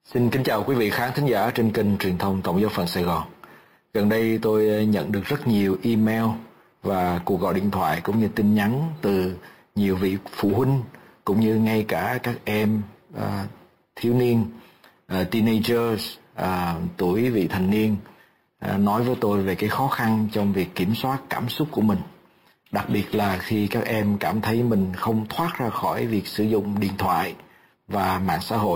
Xin kính chào quý vị khán thính giả trên kênh truyền thông Tổng giáo phận Sài Gòn. Gần đây tôi nhận được rất nhiều email và cuộc gọi điện thoại cũng như tin nhắn từ nhiều vị phụ huynh cũng như ngay cả các em thiếu niên, teenagers, tuổi vị thành niên nói với tôi về cái khó khăn trong việc kiểm soát cảm xúc của mình. Đặc biệt là khi các em cảm thấy mình không thoát ra khỏi việc sử dụng điện thoại và mạng xã hội.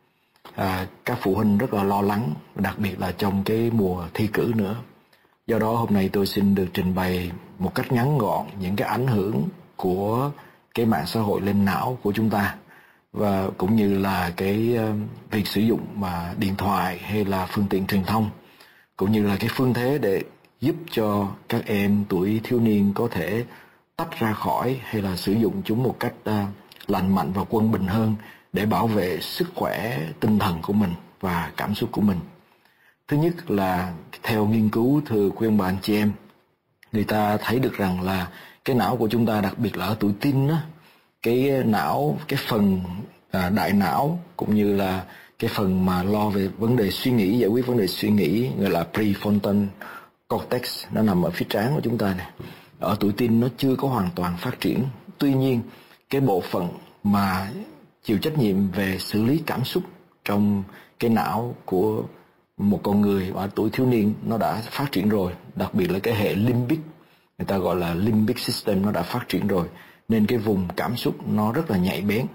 Các phụ huynh rất là lo lắng, đặc biệt là trong cái mùa thi cử nữa. Do đó hôm nay tôi xin được trình bày một cách ngắn gọn những cái ảnh hưởng của cái mạng xã hội lên não của chúng ta, và cũng như là cái việc sử dụng mà điện thoại hay là phương tiện truyền thông, cũng như là cái phương thế để giúp cho các em tuổi thiếu niên có thể tách ra khỏi hay là sử dụng chúng một cách lành mạnh và quân bình hơn để bảo vệ sức khỏe tinh thần của mình và cảm xúc của mình. Thứ nhất là theo nghiên cứu, thưa quý ông bà anh chị em, người ta thấy được rằng là cái não của chúng ta, đặc biệt là ở tuổi teen á, cái não, cái phần đại não cũng như là cái phần mà lo về vấn đề suy nghĩ, giải quyết vấn đề suy nghĩ, gọi là prefrontal cortex, nó nằm ở phía trán của chúng ta này. Ở tuổi teen nó chưa có hoàn toàn phát triển. Tuy nhiên cái bộ phận mà chịu trách nhiệm về xử lý cảm xúc trong cái não của một con người ở tuổi thiếu niên nó đã phát triển rồi, đặc biệt là cái hệ limbic, người ta gọi là limbic system, nó đã phát triển rồi, nên cái vùng cảm xúc nó rất là nhạy bén.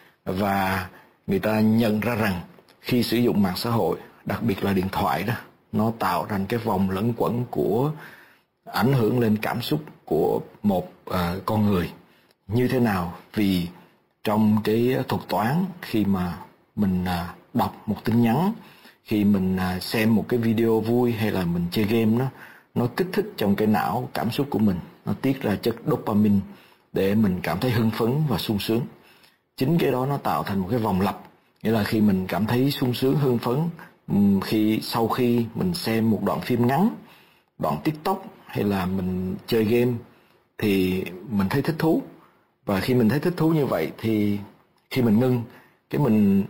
Và người ta nhận ra rằng khi sử dụng mạng xã hội, đặc biệt là điện thoại đó, nó tạo ra cái vòng lẫn quẩn của ảnh hưởng lên cảm xúc của một con người. Như thế nào? Vì trong cái thuật toán, khi mà mình đọc một tin nhắn, khi mình xem một cái video vui hay là mình chơi game, nó kích thích trong cái não cảm xúc của mình, nó tiết ra chất dopamine để mình cảm thấy hưng phấn và sung sướng. Chính cái đó nó tạo thành một cái vòng lặp, nghĩa là khi mình cảm thấy sung sướng, hưng phấn, sau khi mình xem một đoạn phim ngắn, đoạn TikTok hay là mình chơi game thì mình thấy thích thú. Và khi mình thấy thích thú như vậy thì khi mình ngưng, cái mình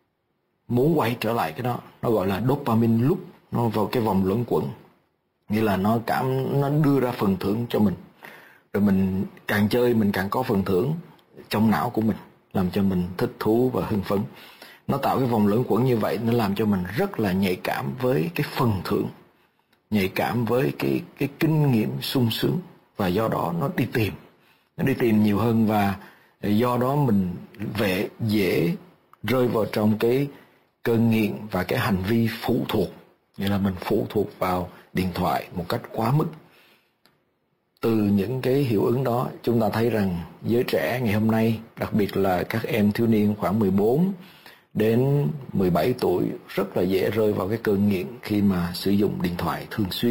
muốn quay trở lại cái đó, nó gọi là dopamine loop, nó vào cái vòng luẩn quẩn, nghĩa là nó đưa ra phần thưởng cho mình, rồi mình càng chơi mình càng có phần thưởng trong não của mình, làm cho mình thích thú và hưng phấn. Nó tạo cái vòng luẩn quẩn như vậy, nó làm cho mình rất là nhạy cảm với cái phần thưởng, nhạy cảm với cái kinh nghiệm sung sướng, và do đó nó đi tìm nhiều hơn, và do đó mình dễ rơi vào trong cái cơn nghiện và cái hành vi phụ thuộc, nghĩa là mình phụ thuộc vào điện thoại một cách quá mức. Từ những cái hiệu ứng đó, chúng ta thấy rằng giới trẻ ngày hôm nay, đặc biệt là các em thiếu niên khoảng 14 đến 17 tuổi, rất là dễ rơi vào cái cơn nghiện khi mà sử dụng điện thoại thường xuyên.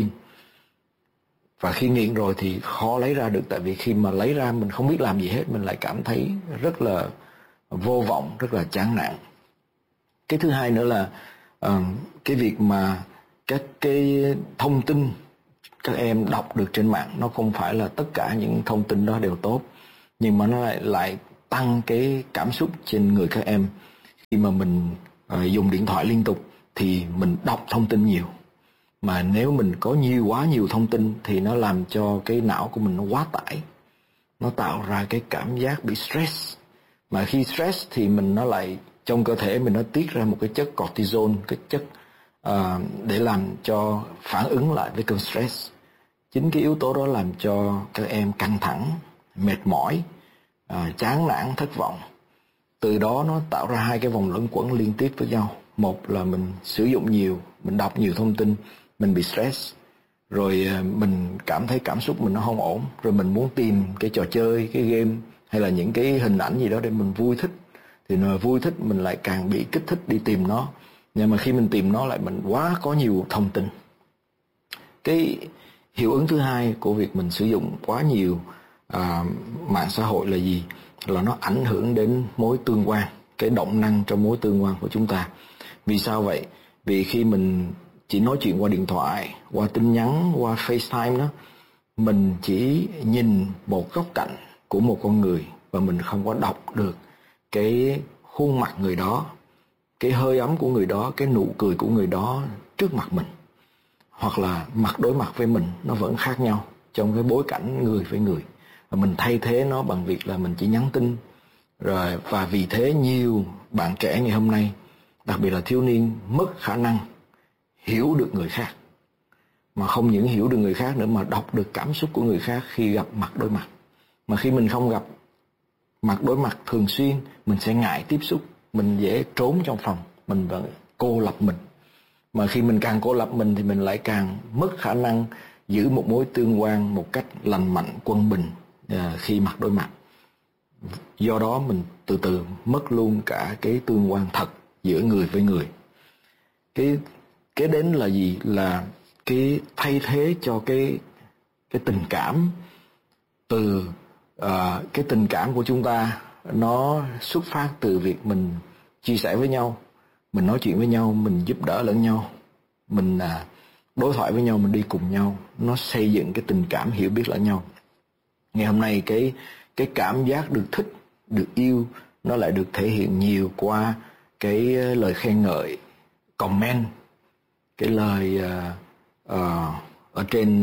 Và khi nghiện rồi thì khó lấy ra được, tại vì khi mà lấy ra mình không biết làm gì hết, mình lại cảm thấy rất là vô vọng, rất là chán nản. Cái thứ hai nữa là cái việc mà các cái thông tin các em đọc được trên mạng, nó không phải là tất cả những thông tin đó đều tốt, nhưng mà nó lại tăng cái cảm xúc trên người các em. Khi mà mình dùng điện thoại liên tục thì mình đọc thông tin nhiều, mà nếu mình có quá nhiều thông tin thì nó làm cho cái não của mình nó quá tải, nó tạo ra cái cảm giác bị stress. Mà khi stress thì nó lại trong cơ thể mình nó tiết ra một cái chất cortisol, cái chất để làm cho phản ứng lại với cơn stress. Chính cái yếu tố đó làm cho các em căng thẳng, mệt mỏi, chán nản, thất vọng. Từ đó nó tạo ra hai cái vòng luẩn quẩn liên tiếp với nhau. Một là mình sử dụng nhiều, mình đọc nhiều thông tin, mình bị stress, rồi mình cảm thấy cảm xúc mình nó không ổn, rồi mình muốn tìm cái trò chơi, cái game hay là những cái hình ảnh gì đó để mình vui thích, thì nơi vui thích mình lại càng bị kích thích đi tìm nó. Nhưng mà khi mình tìm nó lại mình quá có nhiều thông tin. Cái hiệu ứng thứ hai của việc mình sử dụng quá nhiều mạng xã hội là gì? Là nó ảnh hưởng đến mối tương quan, cái động năng trong mối tương quan của chúng ta. Vì sao vậy? Vì khi mình chỉ nói chuyện qua điện thoại, qua tin nhắn, qua FaceTime đó, mình chỉ nhìn một góc cạnh của một con người và mình không có đọc được cái khuôn mặt người đó, cái hơi ấm của người đó, cái nụ cười của người đó trước mặt mình, hoặc là mặt đối mặt với mình, nó vẫn khác nhau trong cái bối cảnh người với người. Và mình thay thế nó bằng việc là mình chỉ nhắn tin. Rồi, và vì thế nhiều bạn trẻ ngày hôm nay, đặc biệt là thiếu niên, mất khả năng hiểu được người khác. Mà không những hiểu được người khác nữa, mà đọc được cảm xúc của người khác khi gặp mặt đối mặt. Mà khi mình không gặp mặt đối mặt thường xuyên, mình sẽ ngại tiếp xúc, mình dễ trốn trong phòng, mình vẫn cô lập mình. Mà khi mình càng cô lập mình thì mình lại càng mất khả năng giữ một mối tương quan một cách lành mạnh, quân bình khi mặt đối mặt. Do đó mình từ từ mất luôn cả cái tương quan thật giữa người với người. Cái đến là gì? Là cái thay thế cho cái tình cảm. Từ cái tình cảm của chúng ta nó xuất phát từ việc mình chia sẻ với nhau, mình nói chuyện với nhau, mình giúp đỡ lẫn nhau, mình đối thoại với nhau, mình đi cùng nhau, nó xây dựng cái tình cảm hiểu biết lẫn nhau. Ngày hôm nay cái cảm giác được thích, được yêu, nó lại được thể hiện nhiều qua cái lời khen ngợi, comment, cái lời ở trên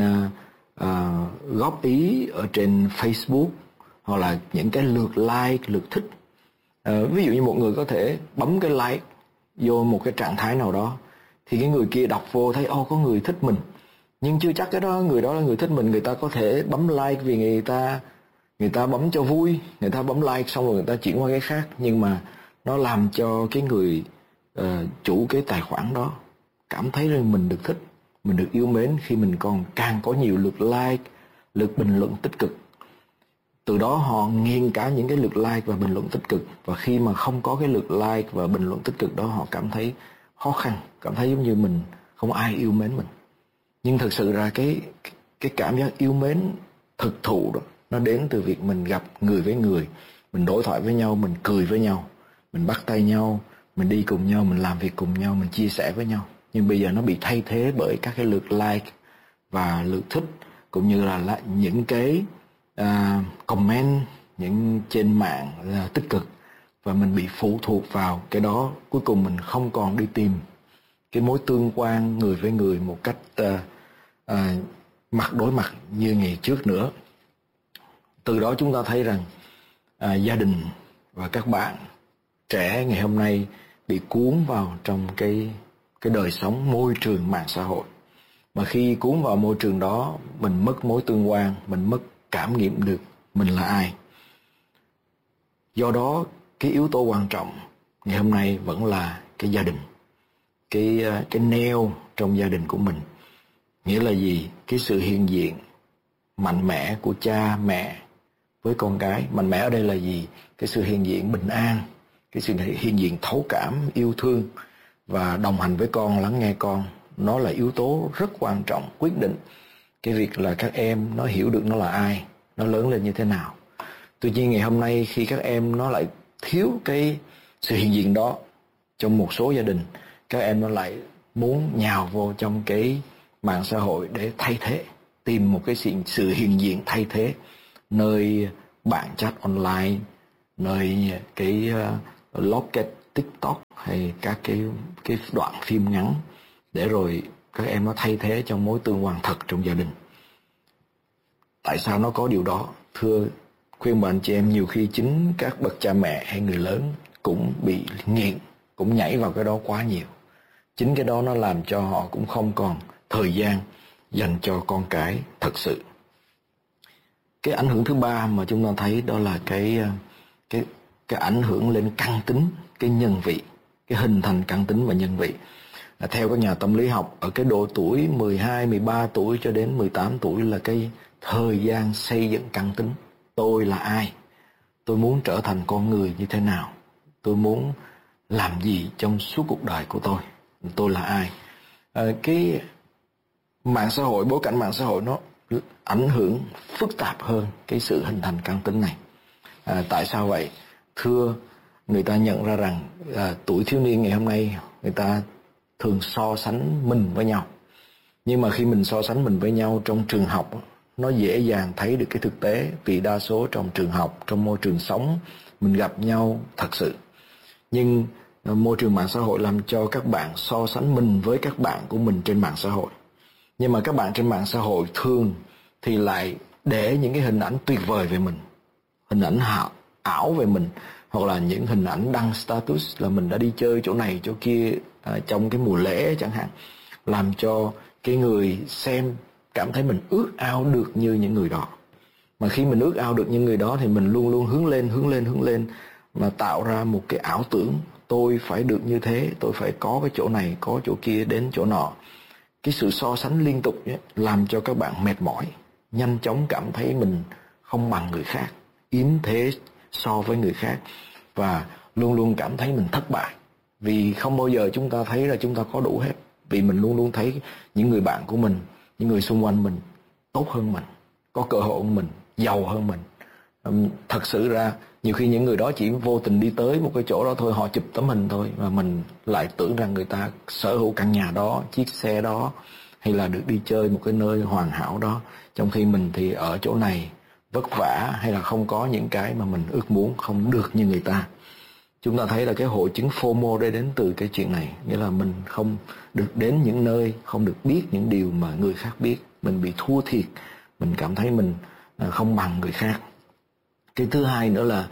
góp ý ở trên Facebook, hoặc là những cái lượt like, lượt thích. Ví dụ như một người có thể bấm cái like vô một cái trạng thái nào đó, thì cái người kia đọc vô thấy có người thích mình, nhưng chưa chắc người đó là người thích mình. Người ta có thể bấm like vì người ta bấm cho vui, người ta bấm like xong rồi người ta chuyển qua cái khác, nhưng mà nó làm cho cái người chủ cái tài khoản đó cảm thấy rằng mình được thích, mình được yêu mến khi mình còn càng có nhiều lượt like, lượt bình luận tích cực. Từ đó họ nghiêng cả những cái lượt like và bình luận tích cực, và khi mà không có cái lượt like và bình luận tích cực đó, họ cảm thấy khó khăn, cảm thấy giống như mình không ai yêu mến mình. Nhưng thực sự ra cái cảm giác yêu mến thực thụ đó, nó đến từ việc mình gặp người với người, mình đối thoại với nhau, mình cười với nhau, mình bắt tay nhau, mình đi cùng nhau, mình làm việc cùng nhau, mình chia sẻ với nhau. Nhưng bây giờ nó bị thay thế bởi các cái lượt like và lượt thích, cũng như là những cái comment những trên mạng tích cực, và mình bị phụ thuộc vào cái đó. Cuối cùng mình không còn đi tìm cái mối tương quan người với người một cách mặt đối mặt như ngày trước nữa. Từ đó chúng ta thấy rằng gia đình và các bạn trẻ ngày hôm nay bị cuốn vào trong cái đời sống môi trường mạng xã hội. Mà khi cuốn vào môi trường đó, mình mất mối tương quan, mình mất cảm nghiệm được mình là ai. Do đó cái yếu tố quan trọng ngày hôm nay vẫn là cái gia đình, cái neo trong gia đình của mình. Nghĩa là gì? Cái sự hiện diện mạnh mẽ của cha mẹ với con cái. Mạnh mẽ ở đây là gì? Cái sự hiện diện bình an, cái sự hiện diện thấu cảm, yêu thương và đồng hành với con, lắng nghe con. Nó là yếu tố rất quan trọng, quyết định cái việc là các em nó hiểu được nó là ai, nó lớn lên như thế nào. Tuy nhiên ngày hôm nay khi các em nó lại thiếu cái sự hiện diện đó trong một số gia đình, các em nó lại muốn nhào vô trong cái mạng xã hội để thay thế, tìm một cái sự hiện diện thay thế, nơi bạn chat online, nơi cái Locket, TikTok hay các cái đoạn phim ngắn, để rồi các em nó thay thế trong mối tương quan thật trong gia đình. Tại sao nó có điều đó? Thưa khuyên bạn chị em, nhiều khi chính các bậc cha mẹ hay người lớn cũng bị nghiện, cũng nhảy vào cái đó quá nhiều. Chính cái đó nó làm cho họ cũng không còn thời gian dành cho con cái thật sự. Cái ảnh hưởng thứ ba mà chúng ta thấy đó là cái ảnh hưởng lên căn tính, cái nhân vị, cái hình thành căn tính và nhân vị. Theo các nhà tâm lý học, ở cái độ tuổi 12, 13 tuổi cho đến 18 tuổi là cái thời gian xây dựng căn tính. Tôi là ai? Tôi muốn trở thành con người như thế nào? Tôi muốn làm gì trong suốt cuộc đời của tôi? Tôi là ai? Cái mạng xã hội, bối cảnh mạng xã hội nó ảnh hưởng phức tạp hơn cái sự hình thành căn tính này. Tại sao vậy? Thưa, người ta nhận ra rằng tuổi thiếu niên ngày hôm nay người ta thường so sánh mình với nhau. Nhưng mà khi mình so sánh mình với nhau trong trường học, nó dễ dàng thấy được cái thực tế, vì đa số trong trường học, trong môi trường sống, mình gặp nhau thật sự. Nhưng môi trường mạng xã hội làm cho các bạn so sánh mình với các bạn của mình trên mạng xã hội. Nhưng mà các bạn trên mạng xã hội thường thì lại để những cái hình ảnh tuyệt vời về mình, hình ảnh ảo về mình, hoặc là những hình ảnh đăng status là mình đã đi chơi chỗ này chỗ kia trong cái mùa lễ chẳng hạn, làm cho cái người xem cảm thấy mình ước ao được như những người đó. Mà khi mình ước ao được những người đó thì mình luôn luôn hướng lên, mà tạo ra một cái ảo tưởng tôi phải được như thế, tôi phải có cái chỗ này, có chỗ kia, đến chỗ nọ. Cái sự so sánh liên tục ấy, làm cho các bạn mệt mỏi, nhanh chóng cảm thấy mình không bằng người khác, yếm thế so với người khác, và luôn luôn cảm thấy mình thất bại. Vì không bao giờ chúng ta thấy là chúng ta có đủ hết. Vì mình luôn luôn thấy những người bạn của mình, những người xung quanh mình tốt hơn mình, có cơ hội hơn mình, giàu hơn mình. Thật sự ra nhiều khi những người đó chỉ vô tình đi tới một cái chỗ đó thôi, họ chụp tấm hình thôi, mà mình lại tưởng rằng người ta sở hữu căn nhà đó, chiếc xe đó, hay là được đi chơi một cái nơi hoàn hảo đó, trong khi mình thì ở chỗ này vất vả, hay là không có những cái mà mình ước muốn, không được như người ta. Chúng ta thấy là cái hội chứng FOMO đây đến từ cái chuyện này, nghĩa là mình không được đến những nơi, không được biết những điều mà người khác biết, mình bị thua thiệt, mình cảm thấy mình không bằng người khác. Cái thứ hai nữa là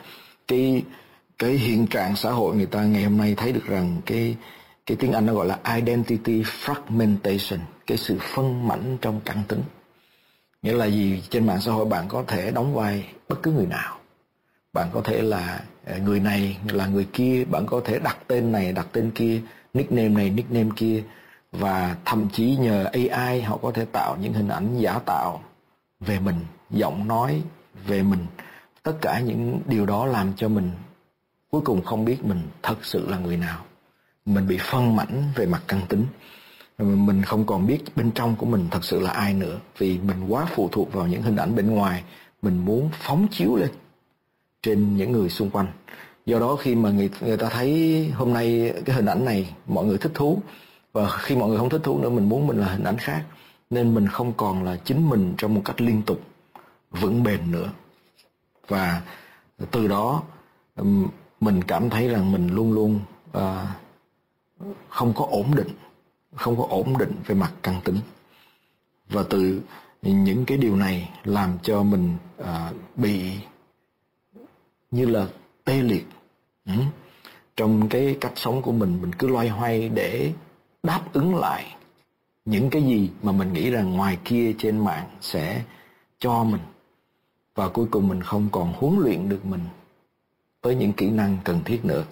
cái hiện trạng xã hội người ta ngày hôm nay thấy được rằng cái tiếng Anh nó gọi là identity fragmentation, cái sự phân mảnh trong căn tính. Nghĩa là gì? Trên mạng xã hội bạn có thể đóng vai bất cứ người nào, bạn có thể là người này là người kia, bạn có thể đặt tên này đặt tên kia, nickname này nickname kia, và thậm chí nhờ AI họ có thể tạo những hình ảnh giả tạo về mình, giọng nói về mình. Tất cả những điều đó làm cho mình cuối cùng không biết mình thật sự là người nào. Mình bị phân mảnh về mặt căn tính, mình không còn biết bên trong của mình thật sự là ai nữa, vì mình quá phụ thuộc vào những hình ảnh bên ngoài mình muốn phóng chiếu lên trên những người xung quanh. Do đó khi mà người ta thấy hôm nay cái hình ảnh này mọi người thích thú, và khi mọi người không thích thú nữa, mình muốn mình là hình ảnh khác, nên mình không còn là chính mình trong một cách liên tục vững bền nữa. Và từ đó mình cảm thấy rằng mình luôn luôn không có ổn định về mặt căn tính. Và từ những cái điều này làm cho mình bị như là tê liệt trong cái cách sống của mình cứ loay hoay để đáp ứng lại những cái gì mà mình nghĩ rằng ngoài kia trên mạng sẽ cho mình, và cuối cùng mình không còn huấn luyện được mình với những kỹ năng cần thiết nữa.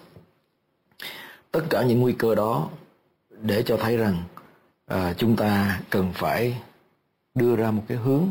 Tất cả những nguy cơ đó để cho thấy rằng chúng ta cần phải đưa ra một cái hướng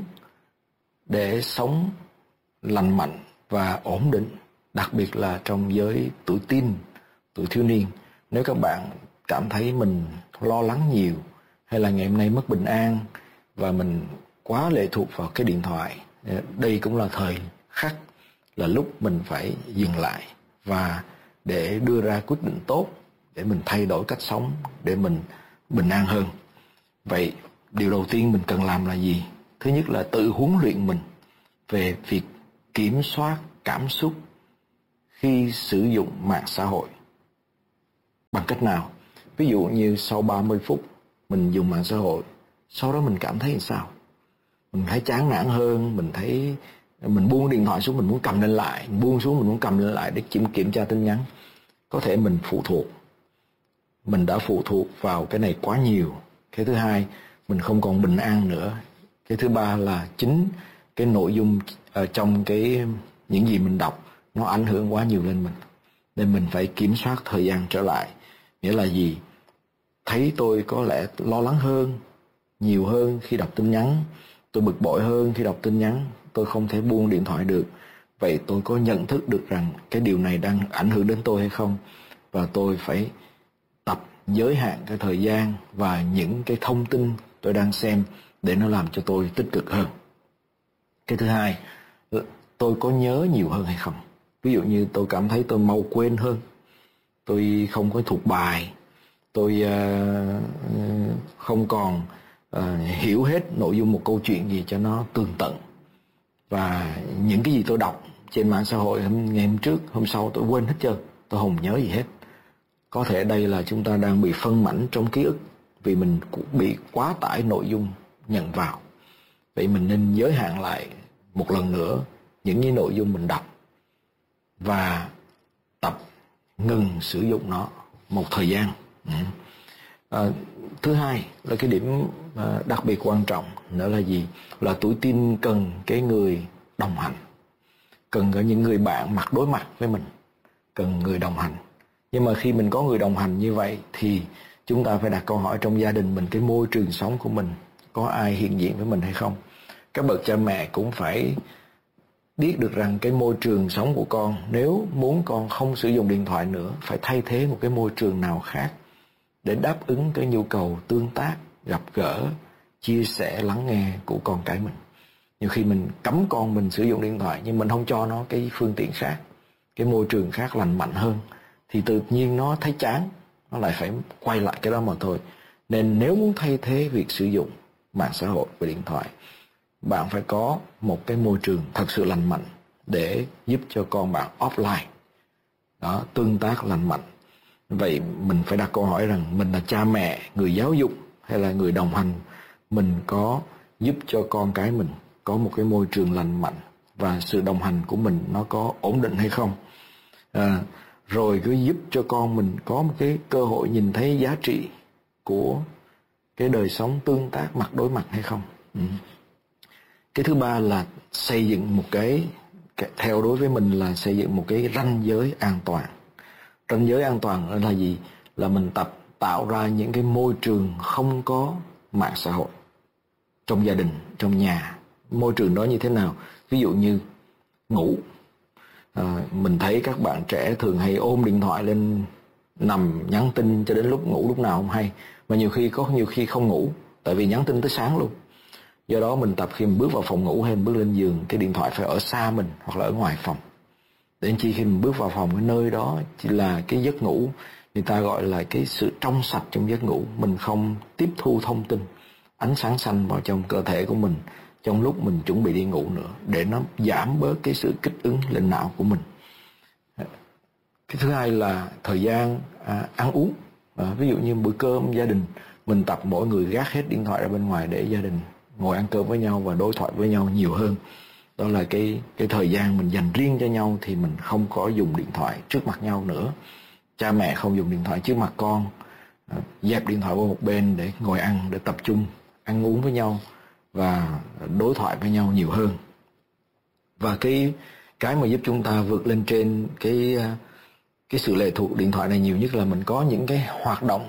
để sống lành mạnh và ổn định, đặc biệt là trong giới tuổi teen, tuổi thiếu niên. Nếu các bạn cảm thấy mình lo lắng nhiều, hay là ngày hôm nay mất bình an và mình quá lệ thuộc vào cái điện thoại, đây cũng là thời khắc, là lúc mình phải dừng lại và để đưa ra quyết định tốt, để mình thay đổi cách sống, để mình bình an hơn. Vậy điều đầu tiên mình cần làm là gì? Thứ nhất là tự huấn luyện mình về việc kiểm soát cảm xúc khi sử dụng mạng xã hội. Bằng cách nào? Ví dụ như sau 30 phút mình dùng mạng xã hội, sau đó mình cảm thấy làm sao? Mình thấy chán nản hơn, mình thấy mình buông điện thoại xuống, mình muốn cầm lên lại, mình buông xuống, mình muốn cầm lên lại để kiểm tra tin nhắn. Có thể mình đã phụ thuộc vào cái này quá nhiều. Cái thứ hai, mình không còn bình an nữa. Cái thứ ba là chính cái nội dung trong những gì mình đọc nó ảnh hưởng quá nhiều lên mình, nên mình phải kiểm soát thời gian trở lại. Nghĩa là gì? Thấy tôi có lẽ lo lắng hơn, nhiều hơn khi đọc tin nhắn, tôi bực bội hơn khi đọc tin nhắn, tôi không thể buông điện thoại được. Vậy tôi có nhận thức được rằng cái điều này đang ảnh hưởng đến tôi hay không? Và tôi phải tập giới hạn cái thời gian và những cái thông tin tôi đang xem để nó làm cho tôi tích cực hơn. Cái thứ hai, tôi có nhớ nhiều hơn hay không? Ví dụ như tôi cảm thấy tôi mau quên hơn, tôi không có thuộc bài, tôi không còn hiểu hết nội dung một câu chuyện gì cho nó tường tận. Và những cái gì tôi đọc trên mạng xã hội ngày hôm trước, hôm sau tôi quên hết trơn, tôi không nhớ gì hết. Có thể đây là chúng ta đang bị phân mảnh trong ký ức vì mình cũng bị quá tải nội dung nhận vào. Vậy mình nên giới hạn lại một lần nữa những cái nội dung mình đọc và tập ngừng sử dụng nó một thời gian. Thứ hai là cái điểm đặc biệt quan trọng nữa là gì? Là tuổi teen cần cái người đồng hành, cần có những người bạn mặt đối mặt với mình, cần người đồng hành. Nhưng mà khi mình có người đồng hành như vậy thì chúng ta phải đặt câu hỏi trong gia đình mình, cái môi trường sống của mình có ai hiện diện với mình hay không. Các bậc cha mẹ cũng phải biết được rằng cái môi trường sống của con, nếu muốn con không sử dụng điện thoại nữa, phải thay thế một cái môi trường nào khác để đáp ứng cái nhu cầu tương tác, gặp gỡ, chia sẻ, lắng nghe của con cái mình. Nhiều khi mình cấm con mình sử dụng điện thoại nhưng mình không cho nó cái phương tiện khác, cái môi trường khác lành mạnh hơn, thì tự nhiên nó thấy chán, nó lại phải quay lại cái đó mà thôi. Nên nếu muốn thay thế việc sử dụng mạng xã hội và điện thoại, bạn phải có một cái môi trường thật sự lành mạnh để giúp cho con bạn offline đó, tương tác lành mạnh. Vậy mình phải đặt câu hỏi rằng mình là cha mẹ, người giáo dục hay là người đồng hành, mình có giúp cho con cái mình có một cái môi trường lành mạnh và sự đồng hành của mình nó có ổn định hay không? Rồi cứ giúp cho con mình có một cái cơ hội nhìn thấy giá trị của cái đời sống tương tác mặt đối mặt hay không? Cái thứ ba là xây dựng một cái, theo đối với mình là xây dựng một cái ranh giới an toàn. Ranh giới an toàn là gì? Là mình tập tạo ra những cái môi trường không có mạng xã hội trong gia đình, trong nhà. Môi trường đó như thế nào? Ví dụ như ngủ, mình thấy các bạn trẻ thường hay ôm điện thoại lên nằm nhắn tin cho đến lúc ngủ, lúc nào không hay. Mà nhiều khi không ngủ, tại vì nhắn tin tới sáng luôn. Do đó mình tập khi mình bước vào phòng ngủ hay mình bước lên giường, cái điện thoại phải ở xa mình hoặc là ở ngoài phòng. Đến khi mình bước vào phòng, cái nơi đó chỉ là cái giấc ngủ, người ta gọi là cái sự trong sạch trong giấc ngủ. Mình không tiếp thu thông tin, ánh sáng xanh vào trong cơ thể của mình trong lúc mình chuẩn bị đi ngủ nữa, để nó giảm bớt cái sự kích ứng lên não của mình. Cái thứ hai là thời gian ăn uống. Ví dụ như bữa cơm gia đình, mình tập mỗi người gác hết điện thoại ra bên ngoài để gia đình ngồi ăn cơm với nhau và đối thoại với nhau nhiều hơn. Đó là cái thời gian mình dành riêng cho nhau, thì mình không có dùng điện thoại trước mặt nhau nữa. Cha mẹ không dùng điện thoại trước mặt con, dẹp điện thoại qua một bên để ngồi ăn, để tập trung ăn uống với nhau và đối thoại với nhau nhiều hơn. Và cái mà giúp chúng ta vượt lên trên cái sự lệ thuộc điện thoại này nhiều nhất là mình có những cái hoạt động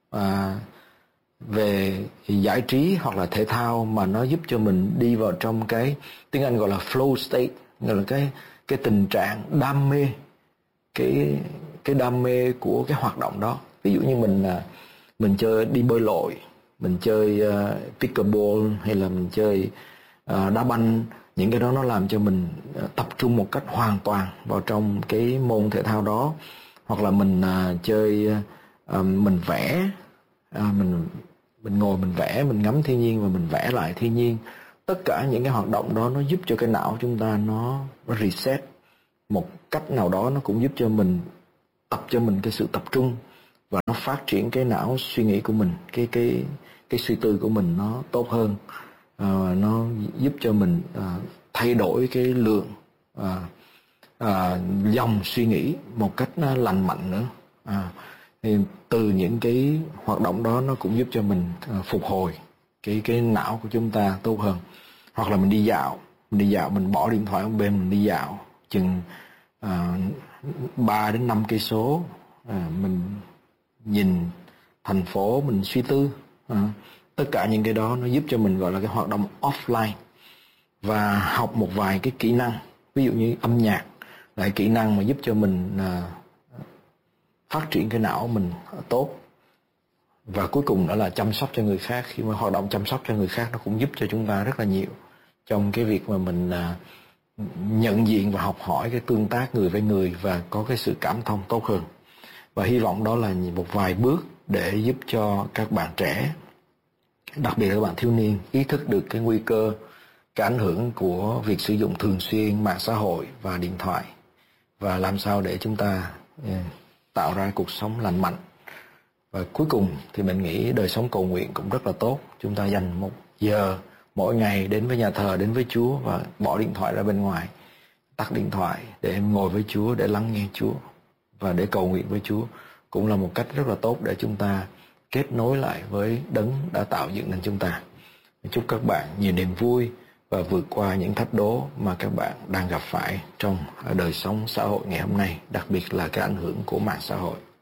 về giải trí hoặc là thể thao mà nó giúp cho mình đi vào trong cái tiếng Anh gọi là flow state, gọi là cái tình trạng đam mê, cái đam mê của cái hoạt động đó. Ví dụ như mình chơi đi bơi lội, mình chơi pickleball hay là mình chơi đá banh, những cái đó nó làm cho mình tập trung một cách hoàn toàn vào trong cái môn thể thao đó. Hoặc là mình chơi mình vẽ, mình ngồi mình vẽ, mình ngắm thiên nhiên và mình vẽ lại thiên nhiên. Tất cả những cái hoạt động đó nó giúp cho cái não chúng ta nó reset một cách nào đó, nó cũng giúp cho mình tập cho mình cái sự tập trung và nó phát triển cái não suy nghĩ của mình, cái suy tư của mình nó tốt hơn. Nó giúp cho mình thay đổi cái lượng dòng suy nghĩ một cách nó lành mạnh nữa. Thì từ những cái hoạt động đó nó cũng giúp cho mình phục hồi cái não của chúng ta tốt hơn. Hoặc là mình đi dạo, mình bỏ điện thoại ở bên, mình đi dạo chừng 3 đến 5 cây số, mình nhìn thành phố, mình suy tư. Tất cả những cái đó nó giúp cho mình gọi là cái hoạt động offline. Và học một vài cái kỹ năng, ví dụ như âm nhạc là kỹ năng mà giúp cho mình phát triển cái não mình tốt. Và cuối cùng đó là chăm sóc cho người khác. Khi mà hoạt động chăm sóc cho người khác, nó cũng giúp cho chúng ta rất là nhiều trong cái việc mà mình nhận diện và học hỏi cái tương tác người với người và có cái sự cảm thông tốt hơn. Và hy vọng đó là một vài bước để giúp cho các bạn trẻ, đặc biệt là các bạn thiếu niên, ý thức được cái nguy cơ, cái ảnh hưởng của việc sử dụng thường xuyên mạng xã hội và điện thoại, và làm sao để chúng ta tạo ra cuộc sống lành mạnh. Và cuối cùng thì mình nghĩ đời sống cầu nguyện cũng rất là tốt. Chúng ta dành 1 giờ mỗi ngày đến với nhà thờ, đến với Chúa và bỏ điện thoại ra bên ngoài, tắt điện thoại để ngồi với Chúa, để lắng nghe Chúa và để cầu nguyện với Chúa, cũng là một cách rất là tốt để chúng ta kết nối lại với Đấng đã tạo dựng nên chúng ta. Chúc các bạn nhiều niềm vui và vượt qua những thách đố mà các bạn đang gặp phải trong đời sống xã hội ngày hôm nay, đặc biệt là cái ảnh hưởng của mạng xã hội.